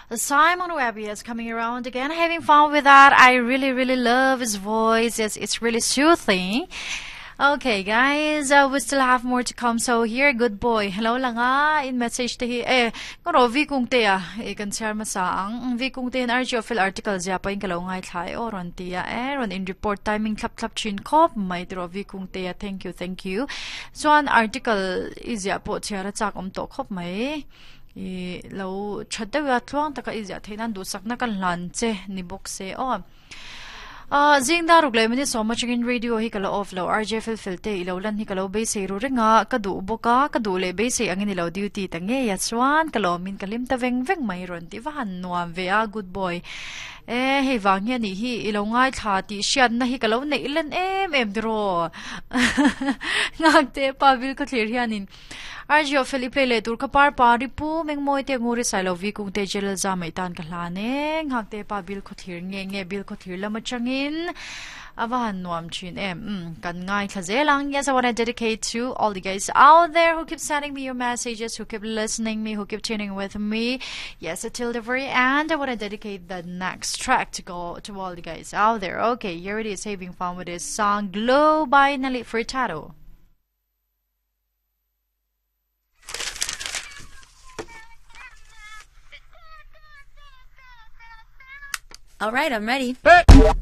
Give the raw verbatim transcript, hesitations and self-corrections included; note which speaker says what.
Speaker 1: Simon Webby is coming around again, having fun with that. I really, really love his voice. It's, it's really soothing. Okay, guys, uh, we still have more to come. So here, good boy. Hello lang ah. In message to he, eh, kung vi kung te ah, eh, kan share masaang, vi kung te in R G official article zia pa in kalaw ngay thai o ron tia, eh, ron in report timing klap klap chin kop, may dro vi kung te ah, thank you, thank you. So an article is ya po tiara chak om to kop may, eh, law chadda wa tuang taka is ya thainan do sak na kan lanche ni boxe o. Ah, zing da ruglay mani so much in radio hi kala offlow R J F filte ilawlan hi kalaw bay say ringa kadu boka kadu le bay say angin ilaw duty tange yatswan kalaw min kalim ta veng veng mayron ti vahan nuam vea good boy eh hey wangya ni hi ilaw ngay thati siyan na hi kalaw na ilan em em dro ngagte pabil ko clear hianin R J F Philip le tur kapar pari pu meng moy te nguri silo vi kung te jelal za mai tan kalane ngakte pa bil ko thir nge nge bil ko thir lama changin avan nuam chin em mm, kan ngai thaze lang. Yes, I want to dedicate to all the guys out there who keep sending me your messages, who keep listening me, who keep tuning with me. Yes, until the very end, I want to dedicate the next track to go to all the guys out there. Okay, here it is, having fun with this song Glow by Nelly Furtado.
Speaker 2: All right, I'm ready.